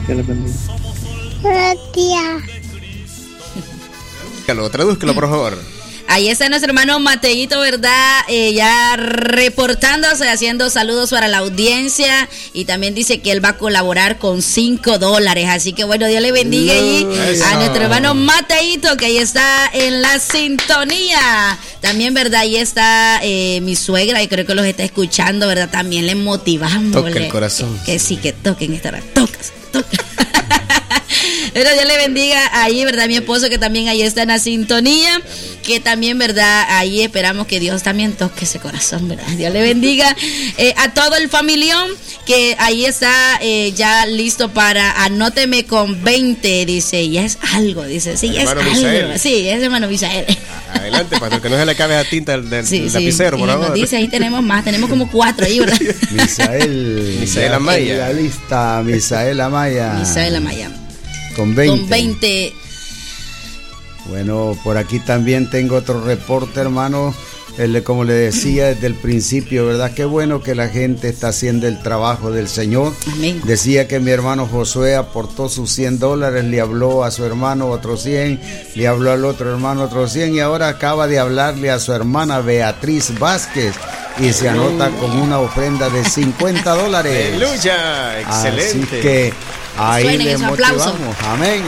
Dios les bendiga. Tía. Tradúzcalo, por favor. Ahí está nuestro hermano Mateito, ¿verdad? Ya reportándose, haciendo saludos para la audiencia. Y también dice que él va a colaborar con $5. Así que bueno, Dios le bendiga ahí a nuestro hermano Mateito, que ahí está en la sintonía. También, ¿verdad? Ahí está mi suegra, y creo que los está escuchando, ¿verdad? También le motivamos. Toca el corazón. Que sí, que toquen esta hora. Toca. Pero Dios le bendiga ahí, ¿verdad? Mi esposo, que también ahí está en la sintonía, que también, ¿verdad? Ahí esperamos que Dios también toque ese corazón, ¿verdad? Dios le bendiga a todo el familión, que ahí está ya listo para anóteme con 20, dice, ya es algo, dice, sí, ya es algo. Misael. Sí, es hermano Misael. Adelante, pastor, que no se le acabe la tinta del lapicero, por favor. Nos dice, ahí tenemos más, tenemos como 4 ahí, ¿verdad? Misael Amaya. La lista, Misael Amaya. Misael Amaya. Con 20. Con 20. Bueno, por aquí también tengo otro reporte, hermano. Como le decía desde el principio, ¿verdad? Qué bueno que la gente está haciendo el trabajo del Señor. Amén. Decía que mi hermano Josué aportó sus $100, le habló a su hermano otros 100, le habló al otro hermano otros 100, y ahora acaba de hablarle a su hermana Beatriz Vázquez y se anota con una ofrenda de $50. ¡Aleluya! Excelente. Así que ahí suenen le motivamos. Aplauso. Amén.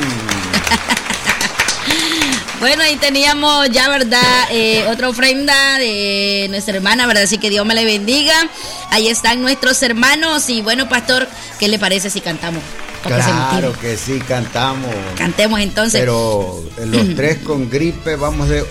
Bueno, ahí teníamos ya, ¿verdad? Otra ofrenda de nuestra hermana, ¿verdad? Así que Dios me le bendiga. Ahí están nuestros hermanos. Y bueno, pastor, ¿qué le parece si cantamos? Claro que sí, cantamos. Cantemos entonces. Pero los tres con gripe vamos de...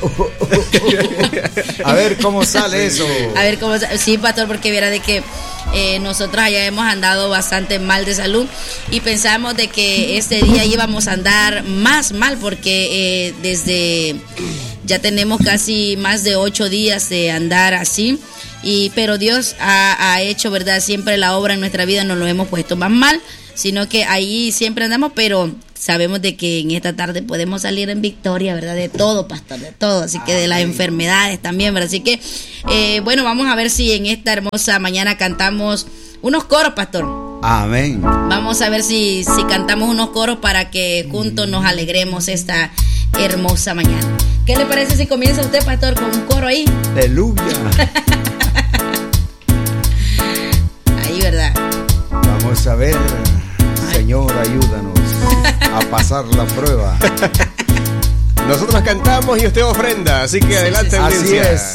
A ver cómo sale eso. A ver cómo sale. Sí, pastor, porque viera de que nosotros allá hemos andado bastante mal de salud y pensamos de que este día íbamos a andar más mal, porque desde ya tenemos casi más de 8 días de andar así. Pero Dios ha hecho, ¿verdad? Siempre la obra en nuestra vida, no lo hemos puesto más mal, sino que ahí siempre andamos, pero sabemos de que en esta tarde podemos salir en victoria, ¿verdad? De todo, pastor, de todo, así que de las enfermedades también, ¿verdad? Así que, bueno, vamos a ver si en esta hermosa mañana cantamos unos coros, pastor. Amén. Vamos a ver si cantamos unos coros para que juntos nos alegremos esta hermosa mañana. ¿Qué le parece si comienza usted, pastor, con un coro ahí? Aleluya. Ahí, ¿verdad? Vamos a ver, Señor, ayúdanos a pasar la prueba. Nosotros cantamos y usted ofrenda, así que adelante, audiencia. Así es.